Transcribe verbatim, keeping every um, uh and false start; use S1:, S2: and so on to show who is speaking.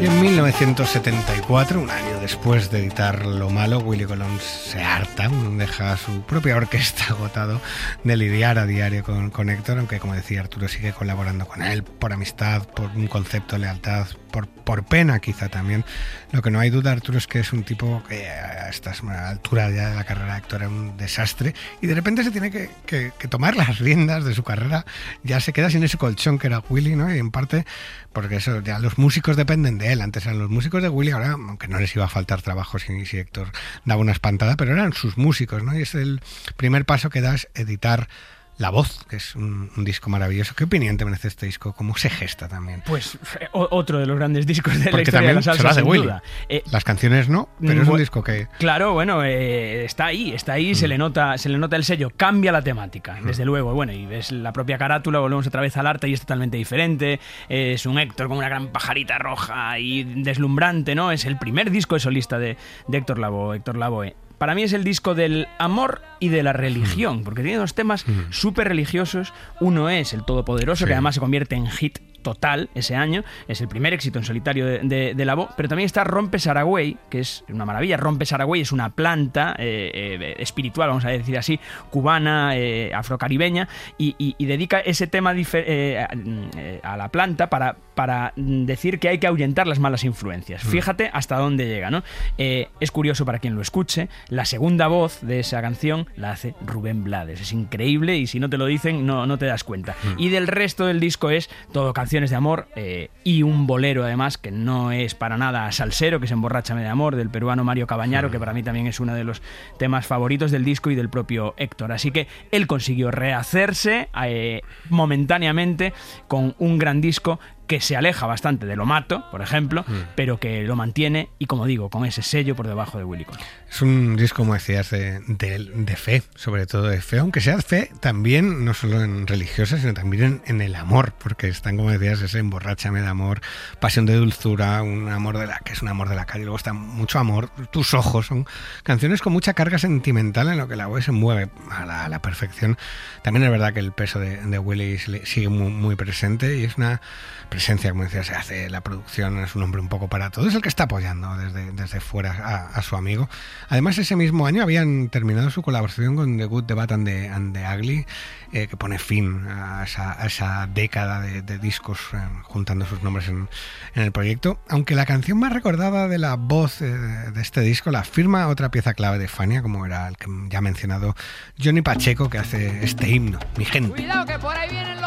S1: Y en mil novecientos setenta y cuatro, un año después de editar Lo Malo, Willie Colón se harta, deja su propia orquesta agotado de lidiar a diario con, con Héctor, aunque como decía Arturo sigue colaborando con él por amistad, por un concepto de lealtad, por, por pena quizá también. Lo que no hay duda, Arturo, es que es un tipo que a esta altura ya de la carrera de Héctor era un desastre y de repente se tiene que, que, que tomar las riendas de su carrera, ya se queda sin ese colchón que era Willie, ¿no? Y en parte porque eso, ya los músicos dependen de él. Antes eran los músicos de Willie, ahora, aunque no les iba a faltar trabajo si, si Héctor daba una espantada, pero eran sus músicos, ¿no? Y es el primer paso que da, es editar La Voz, que es un, un disco maravilloso. ¿Qué opinión te merece este disco? ¿Cómo se gesta también?
S2: Pues o, otro de los grandes discos de
S1: Porque
S2: la historia de la salsa,
S1: se lo hace
S2: sin
S1: Willie.
S2: duda. Eh,
S1: Las canciones no, pero es un disco que...
S2: Claro, bueno, eh, está ahí, está ahí, mm. se le nota, se le nota el sello, cambia la temática, mm. desde luego. Bueno, y ves la propia carátula, volvemos otra vez al arte y es totalmente diferente. Eh, es un Héctor con una gran pajarita roja y deslumbrante, ¿no? Es el primer disco de solista de, de Héctor Lavoe, Héctor Lavoe. Para mí es el disco del amor y de la religión, porque tiene dos temas mm. súper religiosos. Uno es El Todopoderoso, sí, que además se convierte en hit total ese año, es el primer éxito en solitario de, de, de Lavoe, pero también está Rompe Saragüey, que es una maravilla. Rompe Saragüey es una planta eh, eh, espiritual, vamos a decir así, cubana, eh, afrocaribeña, y, y, y dedica ese tema difer- eh, a la planta para, para decir que hay que ahuyentar las malas influencias. Mm. Fíjate hasta dónde llega, ¿no? Eh, es curioso para quien lo escuche, la segunda voz de esa canción la hace Rubén Blades, es increíble y si no te lo dicen no, no te das cuenta. Mm. Y del resto del disco es todo canción de amor eh, y un bolero además que no es para nada salsero, que es Emborráchame de Amor, del peruano Mario Cabañaro, que para mí también es uno de los temas favoritos del disco y del propio Héctor. Así que él consiguió rehacerse eh, momentáneamente con un gran disco que se aleja bastante de Lo Mato, por ejemplo, mm. pero que lo mantiene y, como digo, con ese sello por debajo de Willie Colón.
S1: Es un disco, como decías, de, de, de fe, sobre todo de fe, aunque sea fe también, no solo en religiosa, sino también en, en el amor, porque están, como decías, ese Emborráchame de Amor, Pasión de Dulzura, un amor de la que es un amor de la calle, luego está Mucho Amor, Tus Ojos, son canciones con mucha carga sentimental en lo que la voz se mueve a la, a la perfección. También es verdad que el peso de, de Willie sigue muy, muy presente y es una presencia, como decía, se hace la producción, es un hombre un poco para todo, es el que está apoyando desde, desde fuera a, a su amigo. Además, ese mismo año habían terminado su colaboración con The Good, The Bad and The, and the Ugly, eh, que pone fin a esa, a esa década de, de discos eh, juntando sus nombres en, en el proyecto, aunque la canción más recordada de la voz eh, de este disco la firma otra pieza clave de Fania, como era el que ya mencionado Johnny Pacheco, que hace este himno, Mi Gente.
S3: Cuidado que por ahí vienen los